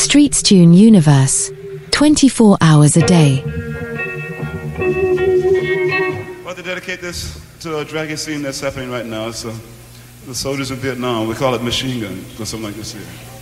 Streets Tune Universe, 24 hours a day. I'd like to dedicate this to a draggy scene that's happening right now. It's the soldiers of Vietnam. We call it machine gun, or something like this here.